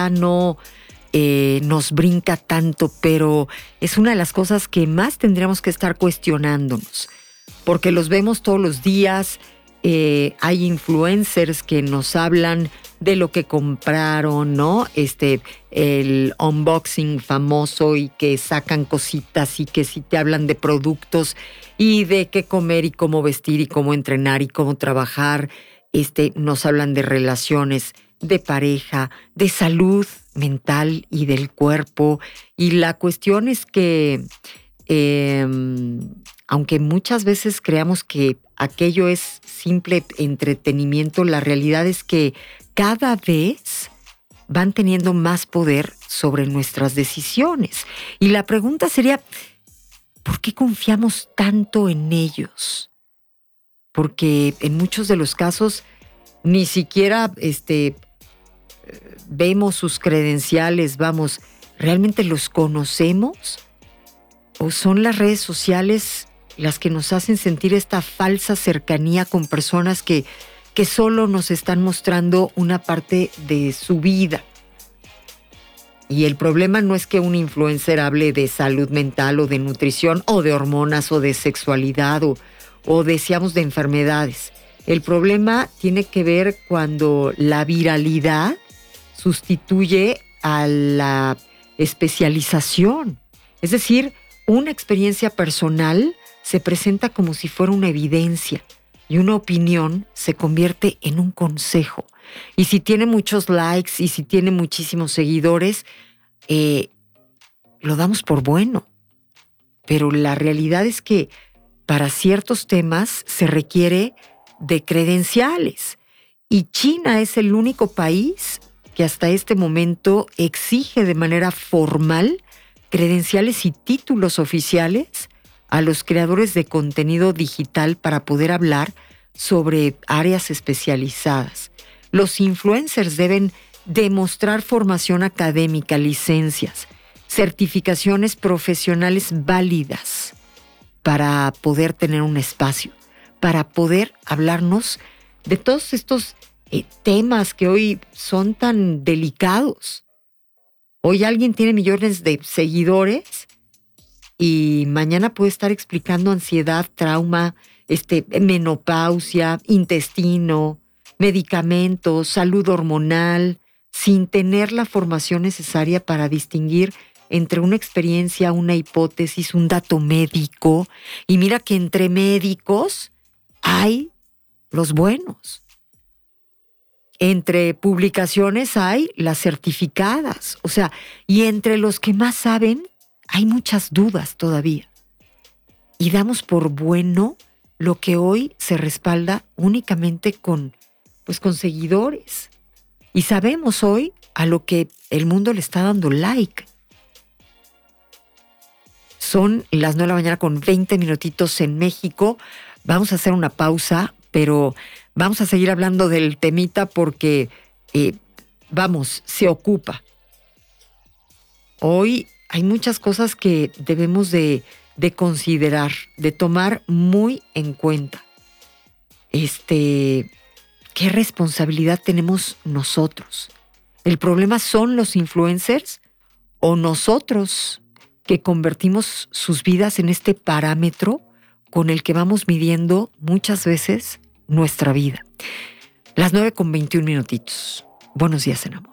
no nos brinca tanto, pero es una de las cosas que más tendríamos que estar cuestionándonos, porque los vemos todos los días. Hay influencers que nos hablan de lo que compraron, ¿no? El unboxing famoso, y que sacan cositas y que sí te hablan de productos y de qué comer y cómo vestir y cómo entrenar y cómo trabajar. Nos hablan de relaciones, de pareja, de salud mental y del cuerpo. Y la cuestión es que aunque muchas veces creamos que aquello es simple entretenimiento, la realidad es que cada vez van teniendo más poder sobre nuestras decisiones. Y la pregunta sería, ¿por qué confiamos tanto en ellos? Porque en muchos de los casos ni siquiera vemos sus credenciales, vamos, ¿realmente los conocemos? ¿O son las redes sociales las que nos hacen sentir esta falsa cercanía con personas que solo nos están mostrando una parte de su vida? Y el problema no es que un influencer hable de salud mental o de nutrición o de hormonas o de sexualidad o deseamos de enfermedades. El problema tiene que ver cuando la viralidad sustituye a la especialización. Es decir, una experiencia personal se presenta como si fuera una evidencia y una opinión se convierte en un consejo. Y si tiene muchos likes y si tiene muchísimos seguidores, lo damos por bueno. Pero la realidad es que para ciertos temas se requiere de credenciales. Y China es el único país que hasta este momento exige de manera formal credenciales y títulos oficiales a los creadores de contenido digital para poder hablar sobre áreas especializadas. Los influencers deben demostrar formación académica, licencias, certificaciones profesionales válidas para poder tener un espacio, para poder hablarnos de todos estos temas que hoy son tan delicados. Hoy alguien tiene millones de seguidores y mañana puede estar explicando ansiedad, trauma, menopausia, intestino, medicamentos, salud hormonal, sin tener la formación necesaria para distinguir entre una experiencia, una hipótesis, un dato médico. Y mira que entre médicos hay los buenos. Entre publicaciones hay las certificadas. O sea, y entre los que más saben hay muchas dudas todavía. Y damos por bueno lo que hoy se respalda únicamente con seguidores. Y sabemos hoy a lo que el mundo le está dando like. Son las 9 de la mañana con 20 minutitos en México. Vamos a hacer una pausa, pero vamos a seguir hablando del temita porque, se ocupa. Hoy hay muchas cosas que debemos de considerar, de tomar muy en cuenta. ¿Qué responsabilidad tenemos nosotros? ¿El problema son los influencers o nosotros que convertimos sus vidas en este parámetro con el que vamos midiendo muchas veces nuestra vida? Las 9 con 21 minutitos. Buenos días, en amor.